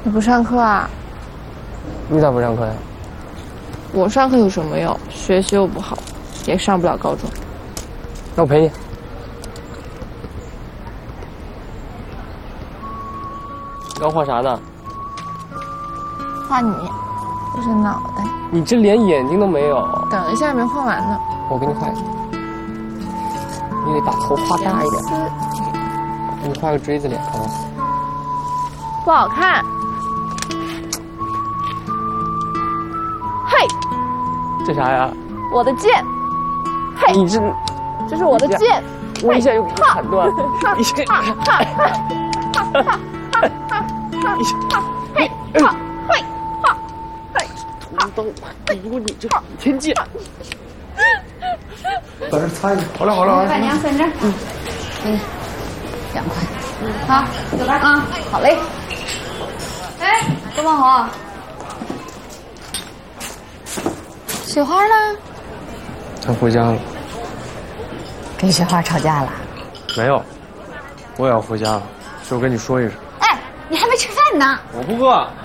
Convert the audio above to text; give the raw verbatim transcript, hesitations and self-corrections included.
你不上课啊？ 你咋不上课呀？ 我上课有什么用？学习又不好，也上不了高中。 那我陪你。要画啥呢？ 画你，这是脑袋。 你这连眼睛都没有。 等一下，没画完呢。 我给你画一个。你得把头画大一点。给你画个锥子脸，好吗？ 不好看。嘿， 这啥呀？ 我的剑。嘿， 你这， 这是我的剑。 我一下又给你砍断。你这， 哈哈哈哈哈！ 你这， 嘿，哈，嘿，哈，嘿， 屠刀，比过你这天剑。 把这擦一下。好了好了好了。 板娘分着。嗯，嗯，两块。好，走吧啊，好嘞。哎，周梦红，雪花呢？ 他回家了。 跟雪花吵架了？ 没有，我也要回家了，就跟你说一声。 哎，你还没吃饭呢。 我不饿。